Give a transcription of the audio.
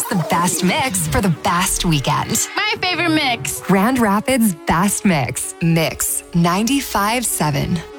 Choose the best mix for the best weekend. My favorite mix. Grand Rapids Best Mix. Mix 95.7.